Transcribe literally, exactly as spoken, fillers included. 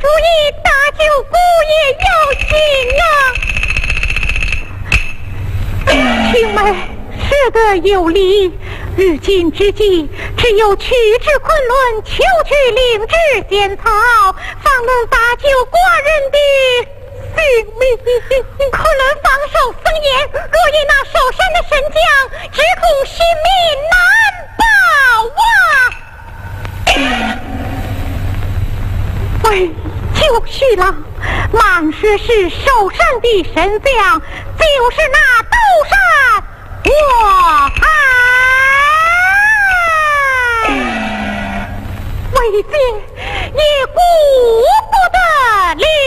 主意，大舅姑也要紧啊！青梅说得有理，日今之计，只有取至昆仑，求取灵芝仙草，方能搭救寡人的性命。昆仑防守森严，若因那守山的神将，只恐性命难保啊！喂，就绪了，满说是守山的神将，就是那斗山我海。为姐也顾不得了。